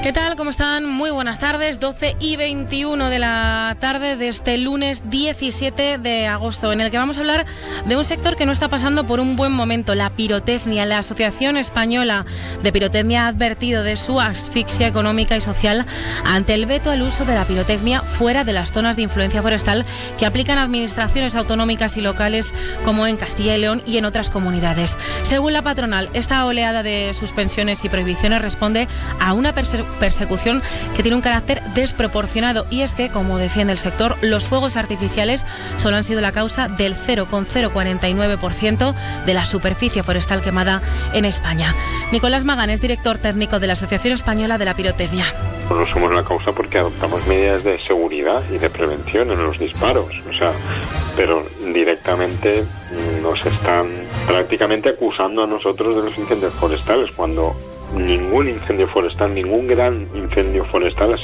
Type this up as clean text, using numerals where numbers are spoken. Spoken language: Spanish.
¿Qué tal? ¿Cómo están? Muy buenas tardes, 12:21 de la tarde de este lunes 17 de agosto, en el que vamos a hablar de un sector que no está pasando por un buen momento, la pirotecnia. La Asociación Española de Pirotecnia ha advertido de su asfixia económica y social ante el veto al uso de la pirotecnia fuera de las zonas de influencia forestal que aplican administraciones autonómicas y locales como en Castilla y León y en otras comunidades. Según la patronal, esta oleada de suspensiones y prohibiciones responde a una persecución que tiene un carácter desproporcionado, y es que, como defiende el sector, los fuegos artificiales solo han sido la causa del 0,049% de la superficie forestal quemada en España. Nicolás Magán es director técnico de la Asociación Española de la Pirotecnia. No somos la causa porque adoptamos medidas de seguridad y de prevención en los disparos, pero directamente nos están prácticamente acusando a nosotros de los incendios forestales, cuando ningún incendio forestal, ningún gran incendio forestal